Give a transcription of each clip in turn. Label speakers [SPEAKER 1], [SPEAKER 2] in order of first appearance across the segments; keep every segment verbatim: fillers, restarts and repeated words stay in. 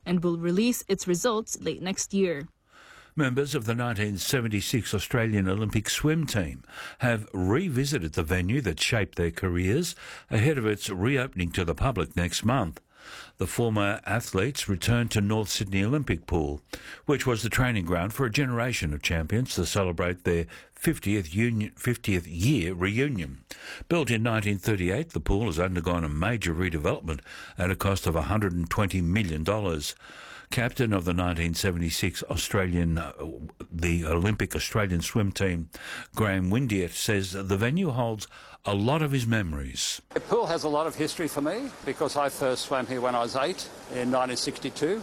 [SPEAKER 1] and will release its results late next year.
[SPEAKER 2] Members of the nineteen seventy-six Australian Olympic swim team have revisited the venue that shaped their careers ahead of its reopening to the public next month. The former athletes returned to North Sydney Olympic Pool, which was the training ground for a generation of champions to celebrate their fiftieth, union, fiftieth year reunion. Built in nineteen thirty-eight, the pool has undergone a major redevelopment at a cost of one hundred twenty million dollars. Captain of the nineteen seventy-six Australian, uh, the Olympic Australian swim team, Graham Windeatt, says the venue holds a lot of his memories.
[SPEAKER 3] The pool has a lot of history for me because I first swam here when I was eight in nineteen sixty-two,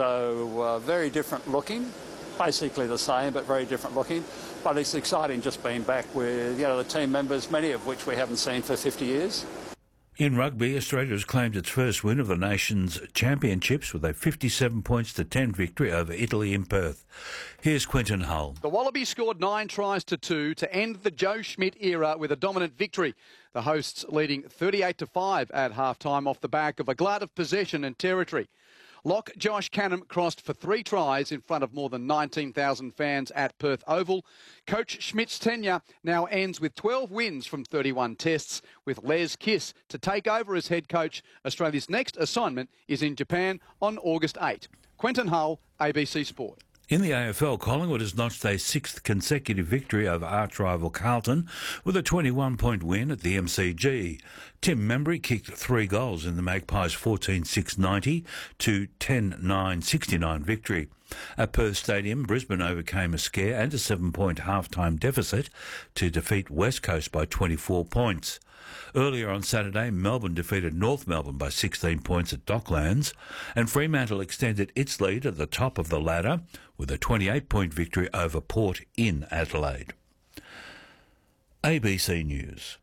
[SPEAKER 3] so uh, very different looking, basically the same but very different looking. But it's exciting just being back with, you know, the team members, many of which we haven't seen for fifty years.
[SPEAKER 2] In rugby, Australia has claimed its first win of the nation's championships with a fifty-seven points to ten victory over Italy in Perth. Here's Quentin Hull.
[SPEAKER 4] The Wallabies scored nine tries to two to end the Joe Schmidt era with a dominant victory. The hosts leading thirty-eight to five at half-time off the back of a glut of possession and territory. Lock Josh Canham crossed for three tries in front of more than nineteen thousand fans at Perth Oval. Coach Schmidt's tenure now ends with twelve wins from thirty-one tests, with Les Kiss to take over as head coach. Australia's next assignment is in Japan on August eighth. Quentin Hull, A B C Sport.
[SPEAKER 2] In the A F L, Collingwood has notched a sixth consecutive victory over arch-rival Carlton with a twenty-one point win at the M C G. Tim Membry kicked three goals in the Magpies' fourteen six ninety to ten nine sixty-nine victory. At Perth Stadium, Brisbane overcame a scare and a seven-point half-time deficit to defeat West Coast by twenty-four points. Earlier on Saturday, Melbourne defeated North Melbourne by sixteen points at Docklands, and Fremantle extended its lead at the top of the ladder with a twenty-eight point victory over Port in Adelaide. A B C News.